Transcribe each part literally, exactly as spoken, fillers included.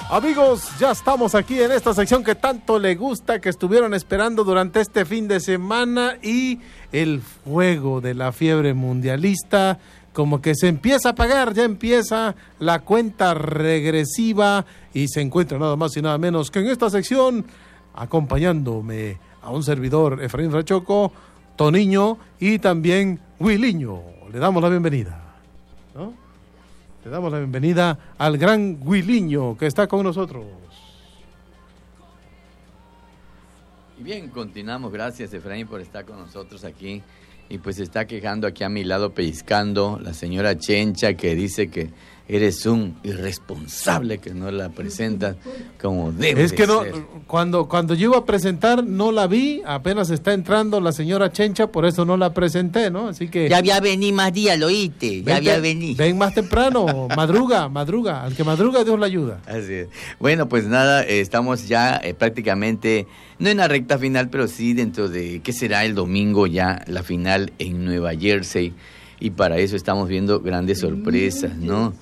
Amigos, ya estamos aquí en esta sección que tanto le gusta, que estuvieron esperando durante este fin de semana, y el fuego de la fiebre mundialista como que se empieza a apagar, ya empieza la cuenta regresiva y se encuentra nada más y nada menos que en esta sección, acompañándome a un servidor, Efraín Rachoco, Toniño y también Williño. Le damos la bienvenida, ¿no? Le damos la bienvenida al gran Williño que está con nosotros. Y bien, continuamos. Gracias, Efraín, por estar con nosotros aquí. Y pues se está quejando aquí a mi lado, pellizcando, la señora Chencha, que dice que eres un irresponsable, que no la presentas como debe Es que de no, ser. cuando, cuando yo iba a presentar no la vi, apenas está entrando la señora Chencha, por eso no la presenté, ¿no? Así que... Ya había venido más días, lo oíste, ya Vente, había venido. ven más temprano, madruga, madruga, al que madruga Dios le ayuda. Así es. Bueno, pues nada, eh, estamos ya eh, prácticamente, no en la recta final, pero sí dentro de, ¿qué será el domingo ya? La final en Nueva Jersey, y para eso estamos viendo grandes sorpresas, ¿no?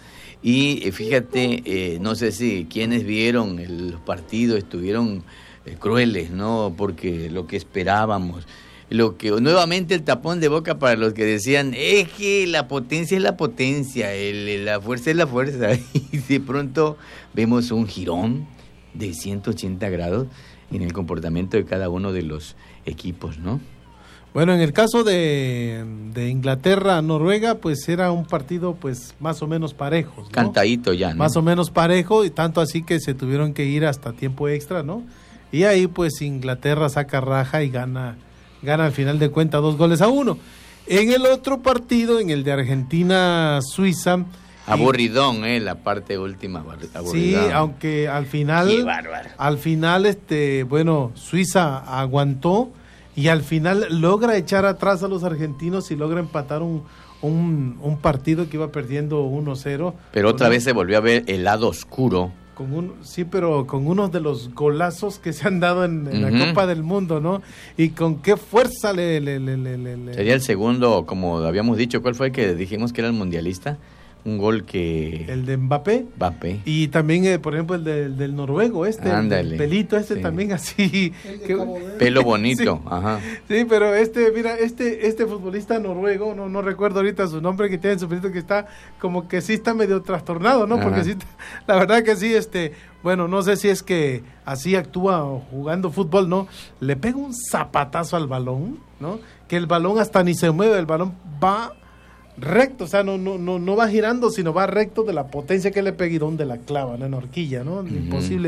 Y eh, fíjate, eh, no sé si quienes vieron el, los partidos estuvieron eh, crueles, ¿no? Porque lo que esperábamos, lo que nuevamente el tapón de boca para los que decían, es que la potencia es la potencia, el, la fuerza es la fuerza, y de pronto vemos un jirón de ciento ochenta grados en el comportamiento de cada uno de los equipos, ¿no? Bueno, en el caso de, de Inglaterra-Noruega, pues era un partido pues más o menos parejo, ¿no? Cantadito ya, ¿no? Más o menos parejo, y tanto así que se tuvieron que ir hasta tiempo extra, ¿no? Y ahí pues Inglaterra saca raja y gana, gana al final de cuentas dos goles a uno. En el otro partido, en el de Argentina-Suiza... Aburridón, eh, la parte última, aburridón. Sí, aunque al final... Qué bárbaro. Al final, este, bueno, Suiza aguantó y al final logra echar atrás a los argentinos y logra empatar un, un, un partido que iba perdiendo uno cero. Pero otra con, vez se volvió a ver el lado oscuro. Con un, sí, pero con uno de los golazos que se han dado en, en Uh-huh. la Copa del Mundo, ¿no? Y con qué fuerza le... le, le, le, le Sería el segundo, como habíamos dicho, ¿cuál fue el que dijimos que era el mundialista? Un gol que... El de Mbappé. Mbappé. Y también, eh, por ejemplo, el de, el del noruego, este, Ándale. el pelito este Sí. también así. Que, Pelo bonito, Sí. ajá. Sí, pero este, mira, este este futbolista noruego, no no recuerdo ahorita su nombre, que tiene su pelito, que está como que sí está medio trastornado, ¿no? Ajá. Porque sí, la verdad que sí, este, bueno, no sé si es que así actúa jugando fútbol, ¿no? Le pega un zapatazo al balón, ¿no? Que el balón hasta ni se mueve, el balón va recto, o sea, no no no no va girando, sino va recto de la potencia que le pega y donde la clava, ¿no? En horquilla, ¿no? Uh-huh. Imposible